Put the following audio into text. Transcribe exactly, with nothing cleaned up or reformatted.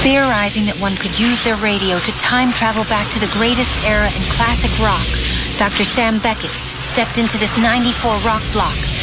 Theorizing that one could use their radio to time travel back to the greatest era in classic rock, Doctor Sam Beckett stepped into this ninety-four rock block